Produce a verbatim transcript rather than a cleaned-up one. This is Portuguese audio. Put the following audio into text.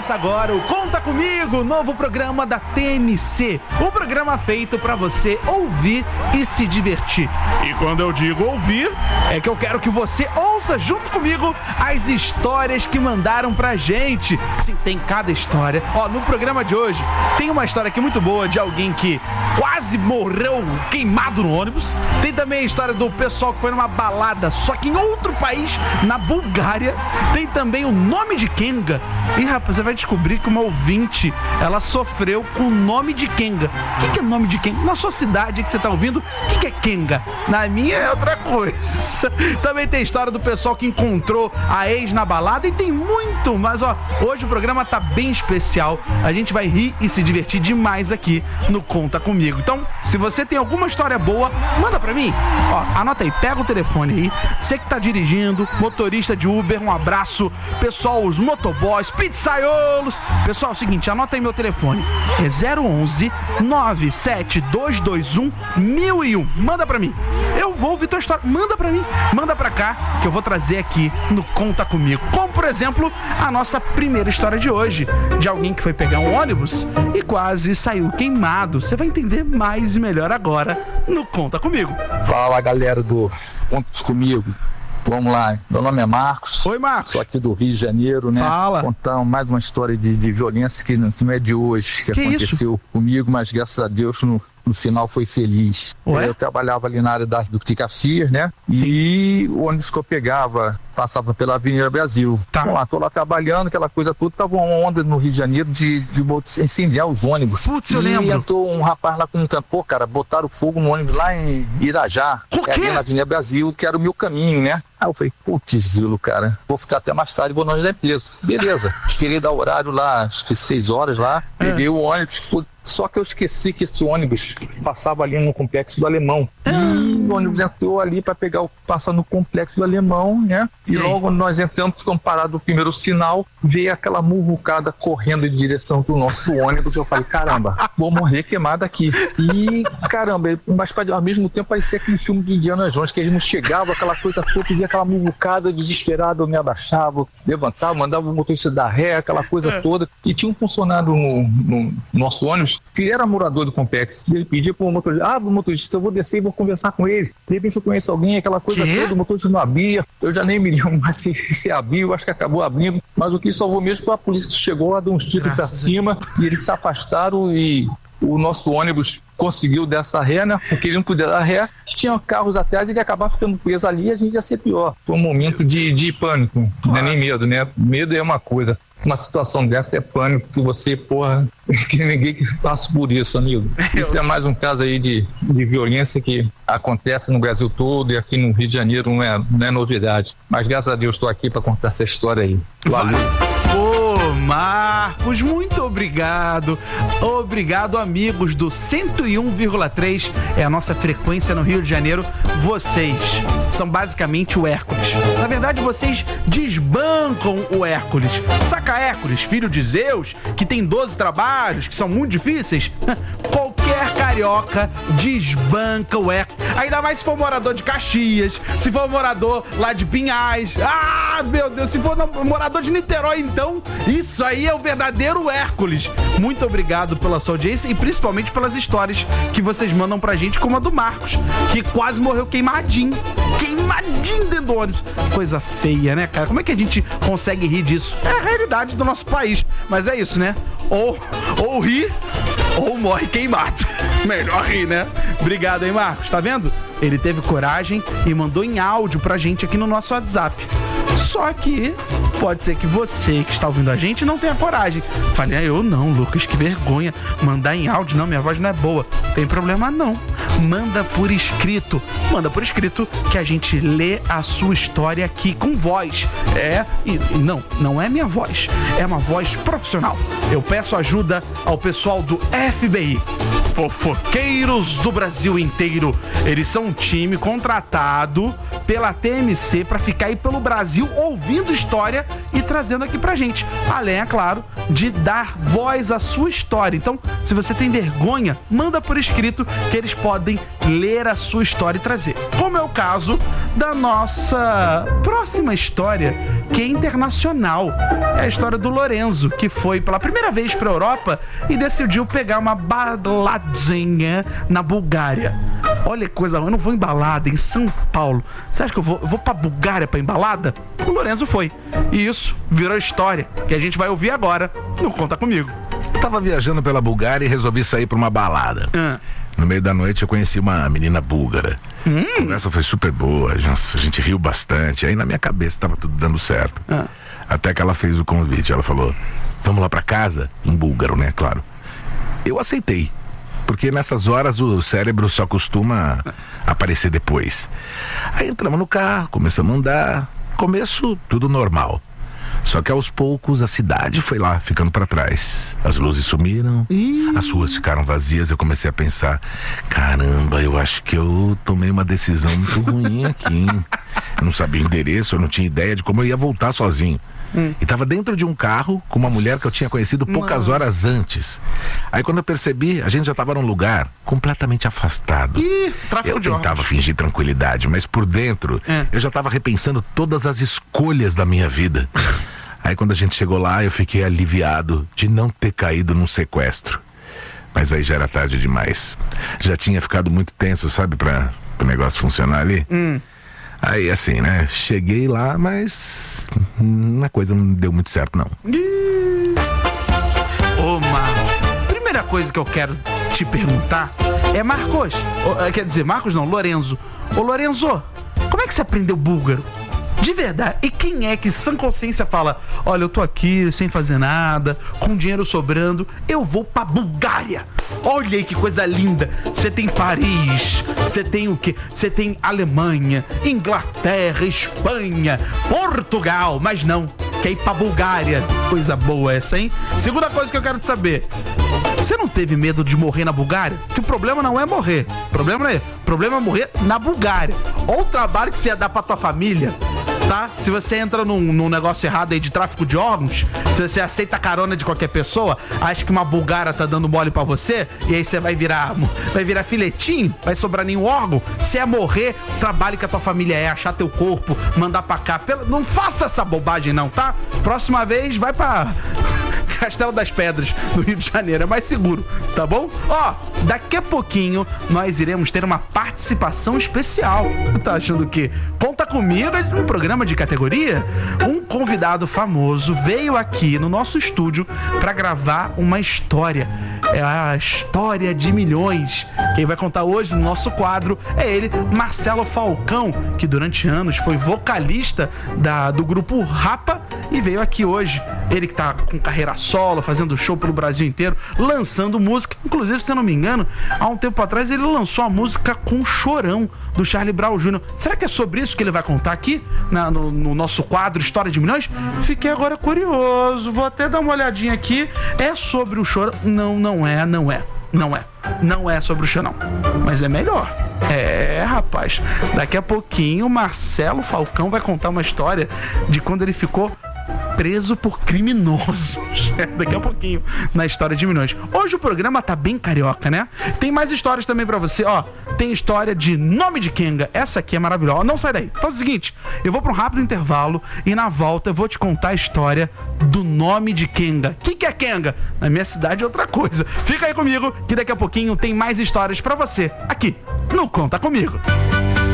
Começa agora o Conta Comigo, novo programa da T M C. Um programa feito pra você ouvir e se divertir. E quando eu digo ouvir, é que eu quero que você ouça junto comigo as histórias que mandaram pra gente. Sim, tem cada história. Ó, no programa de hoje tem uma história aqui muito boa de alguém que quase morreu queimado no ônibus. Tem também a história do pessoal que foi numa balada, só que em outro país, na Bulgária. Tem também o nome de Kenga. E rapaz, você vai descobrir que uma ouvinte, ela sofreu com o nome de Kenga. O que, que é nome de Kenga? Na sua cidade que você tá ouvindo, o que, que é Kenga? Na minha é outra coisa. Também tem a história do pessoal que encontrou a ex na balada e tem muito, mas ó, hoje o programa tá bem especial. A gente vai rir e se divertir demais aqui no Conta Comigo. Então, se você tem alguma história boa, manda pra mim. Ó, anota aí, pega o telefone aí. Você que tá dirigindo, motorista de Uber, um abraço. Pessoal, os motoboys, pizzaiolos. Pessoal, é o seguinte, anota aí meu telefone. É zero onze, nove sete dois dois um, mil e um. Manda pra mim. Eu vou ouvir tua história. Manda pra mim. Manda pra cá que eu vou trazer aqui no Conta Comigo. Como, por exemplo, a nossa primeira história de hoje. De alguém que foi pegar um ônibus e quase saiu queimado. Você vai entender mais e melhor agora no Conta Comigo. Fala, galera do Conta Comigo. Vamos lá, meu nome é Marcos. Oi, Marcos. Sou aqui do Rio de Janeiro, né? Fala. Contar mais uma história de, de violência que não, que não é de hoje, que, que aconteceu isso? comigo, mas graças a Deus no, no final foi feliz. Ué? Eu trabalhava ali na área da, do Ticafias, né? Sim. E o ônibus que eu pegava passava pela Avenida Brasil. Tá. Bom, lá, tô lá trabalhando, aquela coisa toda, tava uma onda no Rio de Janeiro de, de incendiar os ônibus. Putz, eu e lembro. entrou um rapaz lá com um tambor, cara, botaram fogo no ônibus lá em Irajá. Por quê? Ali na Avenida Brasil, que era o meu caminho, né? Aí eu falei, putz, Gilo, cara, vou ficar até mais tarde, vou não ir preso. Beleza, esperei dar horário lá, acho que seis horas lá, peguei é. o ônibus, só que eu esqueci que esse ônibus passava ali no Complexo do Alemão. E o ônibus entrou ali para pegar o passar no Complexo do Alemão, né? E, e logo nós entramos, ficamos parados no primeiro sinal, veio aquela muvucada correndo em direção do nosso ônibus. Eu falei, caramba, vou morrer queimado aqui. E caramba, mas ao mesmo tempo parecia aquele filme de Indiana Jones, que eles não chegavam, aquela coisa toda, via aquela muvucada, desesperado, eu me abaixava, levantava, mandava o motorista dar ré, aquela coisa toda. E tinha um funcionário no, no nosso ônibus que era morador do Complexo. E ele pedia para o motorista, ah, o motorista, eu vou descer e vou conversar com ele. De repente eu conheço alguém, aquela coisa que? toda, o motorista não abria. Eu já nem me lembro mais se, se abriu, acho que acabou abrindo. Mas o que salvou mesmo foi a polícia que chegou lá, deu uns tiros para cima e eles se afastaram e o nosso ônibus conseguiu dessa ré, né? Porque ele não podia dar ré, tinha carros atrás e ele ia acabar ficando preso ali e a gente ia ser pior. Foi um momento de, de pânico, não é nem medo, né? Medo é uma coisa. Uma situação dessa é pânico, que você, porra, que ninguém passa por isso, amigo. Isso é mais um caso aí de, de violência que acontece no Brasil todo e aqui no Rio de Janeiro não é, não é novidade. Mas graças a Deus estou aqui para contar essa história aí. Valeu. Ô, Marcos, muito obrigado. Obrigado, amigos do cento e um vírgula três, é a nossa frequência no Rio de Janeiro. Vocês são basicamente o Hércules. Na verdade, vocês desbancam o Hércules. Saca Hércules, filho de Zeus, que tem doze trabalhos, que são muito difíceis? Qualquer carioca desbanca o Hércules. Ainda mais se for morador de Caxias, se for morador lá de Pinhais. Ah, meu Deus, se for morador de Niterói, então, isso aí é o verdadeiro Hércules. Muito obrigado pela sua audiência e principalmente pelas histórias que vocês mandam pra gente, como a do Marcos, que quase morreu queimadinho. Queimadinho dentro do ônibus. Coisa feia, né, cara? Como é que a gente consegue rir disso? É a realidade do nosso país. Mas é isso, né? Ou, ou ri, ou morre queimado. Melhor rir, né? Obrigado, hein, Marcos? Tá vendo? Ele teve coragem e mandou em áudio pra gente aqui no nosso WhatsApp. Só que pode ser que você que está ouvindo a gente não tenha coragem. Falei, ah, eu não, Lucas, que vergonha. Mandar em áudio, não, minha voz não é boa. Tem problema não. Manda por escrito. Manda por escrito que a gente lê a sua história aqui com voz. É, e, e não, não é minha voz. É uma voz profissional. Eu peço ajuda ao pessoal do F B I. Fofoqueiros do Brasil inteiro. Eles são um time contratado pela T M C para ficar aí pelo Brasil ouvindo história e trazendo aqui pra gente. Além, é claro, de dar voz à sua história. Então, se você tem vergonha, manda por escrito que eles podem ler a sua história e trazer. Como é o caso da nossa próxima história, que é internacional. É a história do Lorenzo, que foi pela primeira vez para a Europa e decidiu pegar uma baladinha na Bulgária. Olha que coisa, eu não vou em balada em São Paulo. Você acha que eu vou, eu vou pra Bulgária pra embalada? O Lorenzo foi. E isso virou história, que a gente vai ouvir agora no Conta Comigo. Eu tava viajando pela Bulgária e resolvi sair pra uma balada. Ah. No meio da noite eu conheci uma menina búlgara. Hum. A conversa foi super boa, a gente, a gente riu bastante. Aí na minha cabeça tava tudo dando certo. Ah. Até que ela fez o convite. Ela falou, vamos lá pra casa? Em búlgaro, né? Claro. Eu aceitei. Porque nessas horas o cérebro só costuma aparecer depois. Aí entramos no carro, começamos a andar. Começo, tudo normal. Só que aos poucos a cidade foi lá, ficando para trás. As luzes sumiram, Ih. as ruas ficaram vazias. Eu comecei a pensar, caramba, eu acho que eu tomei uma decisão muito ruim aqui, hein? Eu não sabia o endereço, eu não tinha ideia de como eu ia voltar sozinho. Hum. E tava dentro de um carro com uma mulher que eu tinha conhecido poucas horas antes. Aí quando eu percebi, a gente já tava num lugar completamente afastado. Ih, tráfico eu de tentava órgãos. fingir tranquilidade, mas por dentro é. eu já tava repensando todas as escolhas da minha vida. Aí quando a gente chegou lá, eu fiquei aliviado de não ter caído num sequestro. Mas aí já era tarde demais. Já tinha ficado muito tenso, sabe, pra o negócio funcionar ali. Hum. Aí assim, né, cheguei lá, mas a coisa não deu muito certo, não. Ô, Marcos, primeira coisa que eu quero te perguntar é, Marcos, ou, quer dizer, Marcos não, Lorenzo. Ô, Lorenzo, como é que você aprendeu búlgaro? De verdade, e quem é que sã consciência fala, olha, eu tô aqui sem fazer nada, com dinheiro sobrando, eu vou pra Bulgária. Olha aí que coisa linda. Você tem Paris, você tem o quê? Você tem Alemanha, Inglaterra, Espanha, Portugal, mas não, quer ir pra Bulgária. Coisa boa essa, hein? Segunda coisa que eu quero te saber, você não teve medo de morrer na Bulgária? Que o problema não é morrer, o problema não é, o problema é morrer na Bulgária. Olha o trabalho que você ia dar pra tua família, tá? Se você entra num, num negócio errado aí de tráfico de órgãos, se você aceita carona de qualquer pessoa, acha que uma bulgara tá dando mole pra você, e aí você vai virar, vai virar filetinho, vai sobrar nenhum órgão, você é morrer, o trabalho que a tua família é achar teu corpo, mandar pra cá. Não faça essa bobagem não, tá? Próxima vez vai pra Castelo das Pedras, no Rio de Janeiro, é mais seguro, tá bom? Ó, daqui a pouquinho nós iremos ter uma participação especial. Tá achando que Conta Comigo é um programa de categoria? Um convidado famoso veio aqui no nosso estúdio para gravar uma história. É a história de milhões. Quem vai contar hoje no nosso quadro é ele, Marcelo Falcão, que durante anos foi vocalista da, do grupo Rapa e veio aqui hoje. Ele que tá com carreira solo, fazendo show pelo Brasil inteiro, lançando música. Inclusive, se eu não me engano, há um tempo atrás ele lançou a música com Chorão, do Charlie Brown Júnior Será que é sobre isso que ele vai contar aqui, na, no, no nosso quadro História de Milhões? Fiquei agora curioso, vou até dar uma olhadinha aqui. É sobre o Chorão? Não, não é, não é, não é. Não é sobre o Chorão, mas é melhor. É, rapaz, daqui a pouquinho o Marcelo Falcão vai contar uma história de quando ele ficou preso por criminosos. Daqui a pouquinho, na História de Milhões. Hoje o programa tá bem carioca, né? Tem mais histórias também pra você, ó. Tem história de Nome de Kenga. Essa aqui é maravilhosa. Não sai daí. Faz o seguinte, eu vou pra um rápido intervalo e na volta eu vou te contar a história do Nome de Kenga. O que, que é Kenga? Na minha cidade é outra coisa. Fica aí comigo que daqui a pouquinho tem mais histórias pra você aqui no Conta Comigo.